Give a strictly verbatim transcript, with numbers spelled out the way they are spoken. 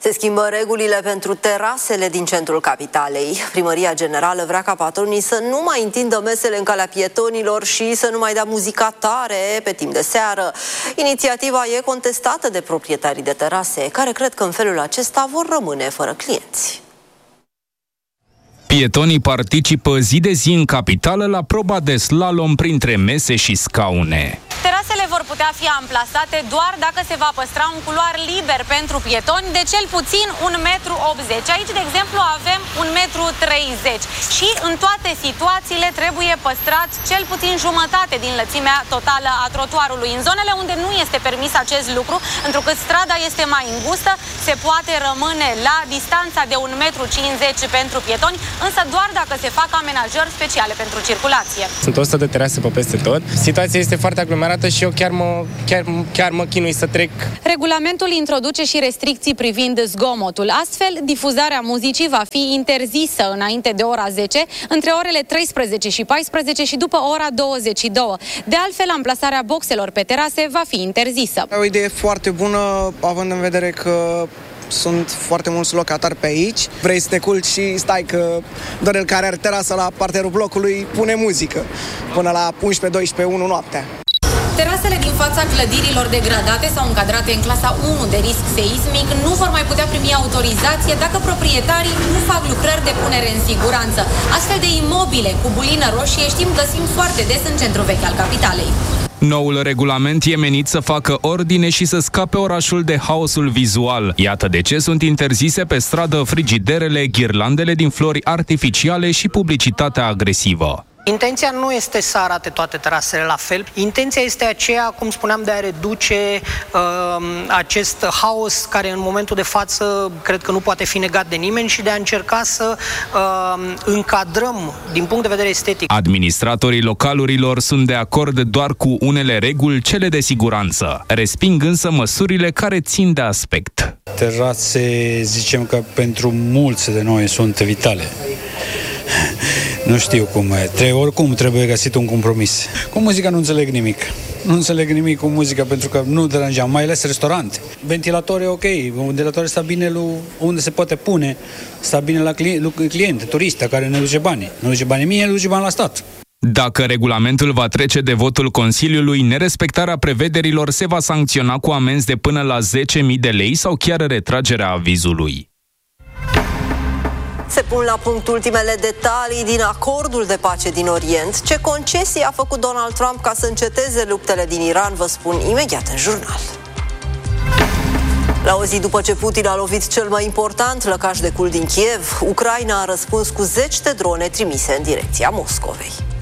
Se schimbă regulile pentru terasele din centrul capitalei. Primăria Generală vrea ca patronii să nu mai întindă mesele în calea pietonilor și să nu mai dea muzica tare pe timp de seară. Inițiativa e contestată de proprietarii de terase, care cred că în felul acesta vor rămâne fără clienți. Pietonii participă zi de zi în capitală la proba de slalom printre mese și scaune. Terasele vor putea fi amplasate doar dacă se va păstra un culoar liber pentru pietoni de cel puțin un metru optzeci. Aici, de exemplu, avem un metru treizeci și în toate situațiile trebuie păstrat cel puțin jumătate din lățimea totală a trotuarului. În zonele unde nu este permis acest lucru, întrucât strada este mai îngustă, se poate rămâne la distanța de un metru cincizeci pentru pietoni, însă doar dacă se fac amenajări speciale pentru circulație. Sunt o sută de terase pe peste tot. Situația este foarte aglomerată și eu chiar mă, chiar, chiar mă chinui să trec. Regulamentul introduce și restricții privind zgomotul. Astfel, difuzarea muzicii va fi interzisă înainte de ora zece, între orele treisprezece și paisprezece și după ora douăzeci și două. De altfel, amplasarea boxelor pe terase va fi interzisă. O idee foarte bună, având în vedere că sunt foarte mulți locatari pe aici. Vrei să te culci și stai că Dorel, care are terasă la parterul blocului, pune muzică până la unsprezece doisprezece unu noaptea. Terasele din fața clădirilor degradate sau încadrate în clasa unu de risc seismic nu vor mai putea primi autorizație dacă proprietarii nu fac lucrări de punere în siguranță. Astfel de imobile cu bulină roșie știm găsim foarte des în centrul vechi al capitalei. Noul regulament e menit să facă ordine și să scape orașul de haosul vizual. Iată de ce sunt interzise pe stradă frigiderele, ghirlandele din flori artificiale și publicitatea agresivă. Intenția nu este să arate toate terasele la fel. Intenția este aceea, cum spuneam, de a reduce uh, acest haos care în momentul de față cred că nu poate fi negat de nimeni și de a încerca să uh, încadrăm din punct de vedere estetic. Administratorii localurilor sunt de acord doar cu unele reguli, cele de siguranță. Resping însă măsurile care țin de aspect. Terase, zicem că pentru mulți de noi sunt vitale. Nu știu cum e. Trebuie, oricum trebuie găsit un compromis. Cu muzica nu înțeleg nimic. Nu înțeleg nimic cu muzica pentru că nu deranjeam, mai ales restaurante. Ventilator e ok, ventilator sta bine unde se poate pune, sta bine la client, turista care ne duce banii. Nu duce banii mie, nu duce bani la stat. Dacă regulamentul va trece de votul Consiliului, nerespectarea prevederilor se va sancționa cu amenzi de până la zece mii de lei sau chiar retragerea avizului. Se pun la punct ultimele detalii din acordul de pace din Orient. Ce concesii a făcut Donald Trump ca să înceteze luptele din Iran, vă spun imediat în jurnal. La o zi după ce Putin a lovit cel mai important lăcaș de cult din Kiev, Ucraina a răspuns cu zeci de drone trimise în direcția Moscovei.